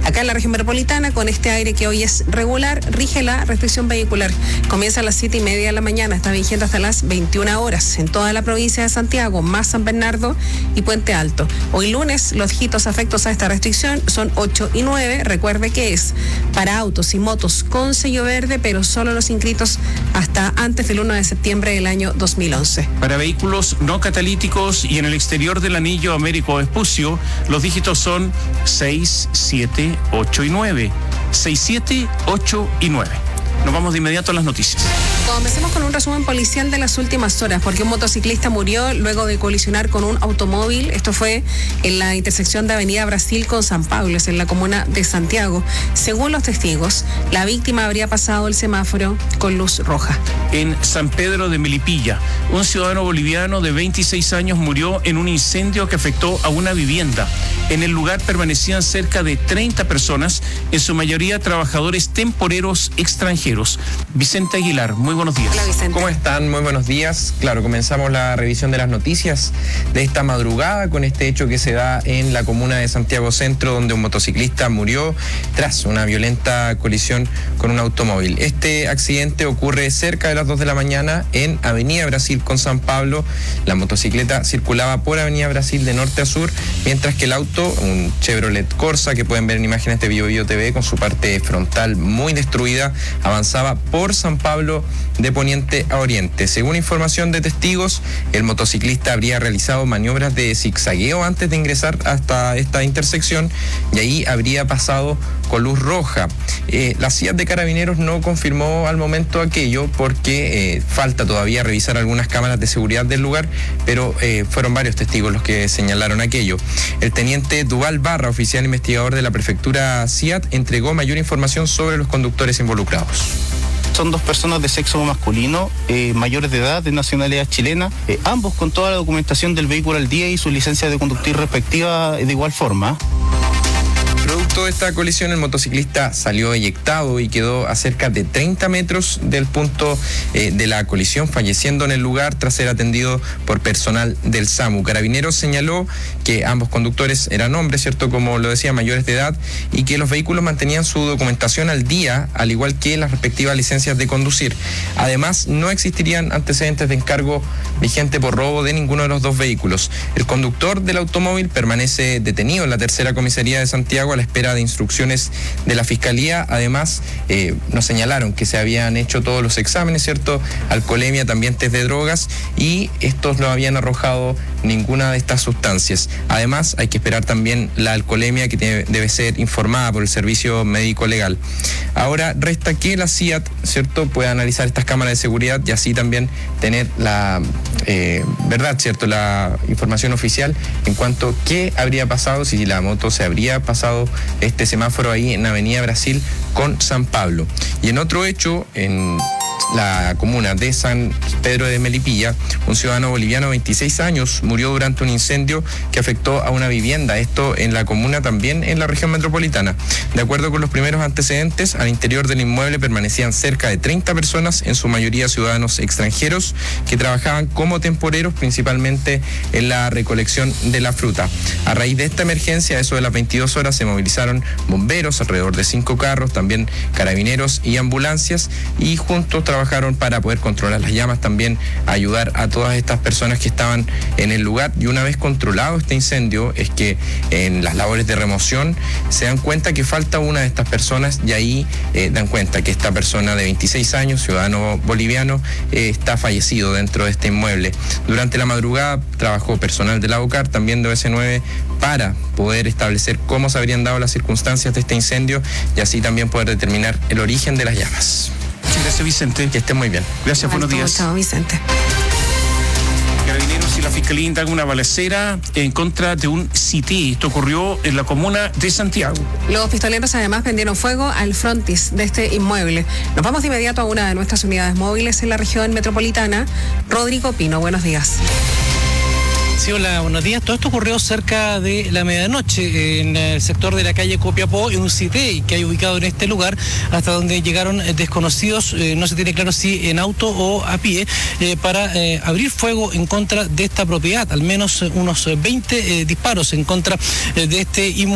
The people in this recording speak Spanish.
Acá en la región metropolitana, con este aire que hoy es regular, rige la restricción vehicular. Comienza a las 7:30 de la mañana, está vigente hasta las 21 horas en toda la provincia de Santiago, más San Bernardo y Puente Alto. Hoy lunes, los dígitos afectos a esta restricción son 8 y 9. Recuerde que es para autos y motos con sello verde, pero solo los inscritos hasta antes del 1 de septiembre del año 2011. Para vehículos no catalíticos y en el exterior del anillo Américo Vespucio, los dígitos son 6, 7, 8 y 9. 6, 7, 8 y 9. Nos vamos de inmediato a las noticias. Comencemos con un resumen policial de las últimas horas, porque un motociclista murió luego de colisionar con un automóvil. Esto fue en la intersección de Avenida Brasil con San Pablo, es en la comuna de Santiago. Según los testigos, la víctima habría pasado el semáforo con luz roja. En San Pedro de Melipilla, un ciudadano boliviano de 26 años murió en un incendio que afectó a una vivienda. En el lugar permanecían cerca de 30 personas, en su mayoría trabajadores temporeros extranjeros. Vicente Aguilar, muy buenos días. Hola, Vicente. ¿Cómo están? Muy buenos días. Claro, comenzamos la revisión de las noticias de esta madrugada con este hecho que se da en la comuna de Santiago Centro, donde un motociclista murió tras una violenta colisión con un automóvil. Este accidente ocurre cerca de las 2 de la mañana en Avenida Brasil con San Pablo. La motocicleta circulaba por Avenida Brasil de norte a sur, mientras que el auto, un Chevrolet Corsa, que pueden ver en imágenes de BioBio TV, con su parte frontal muy destruida, avanzaba por San Pablo de poniente a oriente. Según información de testigos, el motociclista habría realizado maniobras de zigzagueo antes de ingresar hasta esta intersección y ahí habría pasado con luz roja. La CIA de Carabineros no confirmó al momento aquello porque falta todavía revisar algunas cámaras de seguridad del lugar, pero fueron varios testigos los que señalaron aquello. El teniente Duval Barra, oficial investigador de la prefectura CIAT, entregó mayor información sobre los conductores involucrados. Son dos personas de sexo masculino, mayores de edad, de nacionalidad chilena, ambos con toda la documentación del vehículo al día y su licencia de conducir respectiva de igual forma. Producto de esta colisión, el motociclista salió eyectado y quedó a cerca de 30 metros del punto de la colisión, falleciendo en el lugar tras ser atendido por personal del SAMU. Carabineros señaló que ambos conductores eran hombres, ¿cierto? Como lo decía, mayores de edad, y que los vehículos mantenían su documentación al día, al igual que las respectivas licencias de conducir. Además, no existirían antecedentes de encargo vigente por robo de ninguno de los dos vehículos. El conductor del automóvil permanece detenido en la tercera comisaría de Santiago a la espera de instrucciones de la Fiscalía. Además, nos señalaron que se habían hecho todos los exámenes, ¿cierto? Alcoholemia, también test de drogas, y estos no habían arrojado ninguna de estas sustancias. Además, hay que esperar también la alcoholemia, que debe ser informada por el servicio médico legal. Ahora resta que la CIAT, ¿cierto?, pueda analizar estas cámaras de seguridad y así también tener la verdad, ¿cierto?, la información oficial en cuanto a qué habría pasado, si la moto se habría pasado este semáforo ahí en Avenida Brasil con San Pablo. Y en otro hecho, en la comuna de San Pedro de Melipilla, un ciudadano boliviano de 26 años murió durante un incendio que afectó a una vivienda, esto en la comuna también en la región metropolitana. De acuerdo con los primeros antecedentes, al interior del inmueble permanecían cerca de 30 personas, en su mayoría ciudadanos extranjeros, que trabajaban como temporeros, principalmente en la recolección de la fruta. A raíz de esta emergencia, a eso de las 22 horas, se movilizaron bomberos, alrededor de 5 carros, también carabineros y ambulancias, y juntos trabajaron para poder controlar las llamas, también ayudar a todas estas personas que estaban en el lugar. Y una vez controlado este incendio, es que en las labores de remoción se dan cuenta que falta una de estas personas, y ahí dan cuenta que esta persona de 26 años, ciudadano boliviano, está fallecido dentro de este inmueble. Durante la madrugada trabajó personal de la OCAR, también de OS9, para poder establecer cómo se habrían dado las circunstancias de este incendio y así también poder determinar el origen de las llamas. Gracias, Vicente. Que estén muy bien. Gracias, buenos días. Chao, Vicente. Carabineros y la Fiscalía indagan una balacera en contra de un CITI. Esto ocurrió en la comuna de Santiago. Los pistoleros además prendieron fuego al frontis de este inmueble. Nos vamos de inmediato a una de nuestras unidades móviles en la región metropolitana. Rodrigo Pino, buenos días. Sí, hola, buenos días. Todo esto ocurrió cerca de la medianoche en el sector de la calle Copiapó, en un CITEI que hay ubicado en este lugar, hasta donde llegaron desconocidos, no se tiene claro si en auto o a pie, para abrir fuego en contra de esta propiedad. Al menos unos 20 disparos en contra de este inmueble.